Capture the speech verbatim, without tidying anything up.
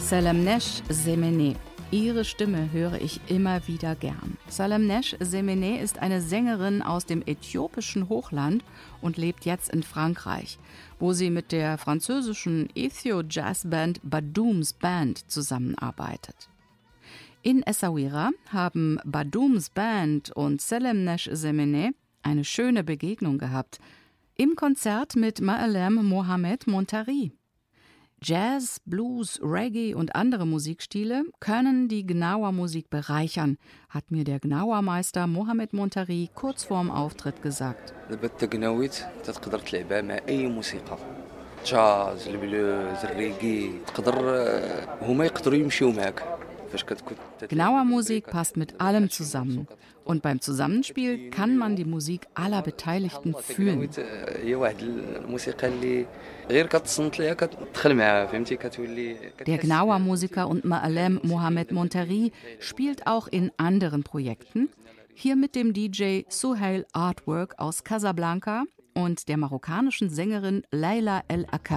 Salamnesh Zemene. Ihre Stimme höre ich immer wieder gern. Salamnesh Zemene ist eine Sängerin aus dem äthiopischen Hochland und lebt jetzt in Frankreich, wo sie mit der französischen Ethio-Jazz-Band Badooms Band zusammenarbeitet. In Essaouira haben Badooms Band und Salamnesh Zemene eine schöne Begegnung gehabt. Im Konzert mit Ma'alem Mohamed Montari. Jazz, Blues, Reggae und andere Musikstile können die Gnawa-Musik bereichern, hat mir der Gnawa-Meister Mohamed Montari kurz vorm Auftritt gesagt. Jazz, Blues, Reggae, هما يقدروا يمشيو معك. Gnawa-Musik passt mit allem zusammen. Und beim Zusammenspiel kann man die Musik aller Beteiligten fühlen. Der Gnawa-Musiker und Ma'alem Mohamed Montari spielt auch in anderen Projekten. Hier mit dem D J Suhail Artwork aus Casablanca und der marokkanischen Sängerin Leila El Akam.